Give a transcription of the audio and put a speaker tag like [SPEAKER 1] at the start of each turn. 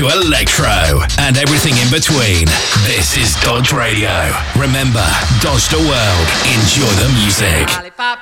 [SPEAKER 1] to electro and everything in between. This is Dodge Radio. Remember, dodge the world, enjoy the music.
[SPEAKER 2] Lollipop,